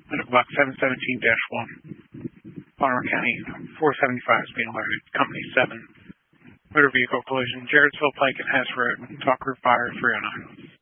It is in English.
Medical box 717-1. Baltimore County 475 is being alerted. Company 7. Motor vehicle collision. Jarrettsville Pike and Hess Road. Talk Group Fire 309.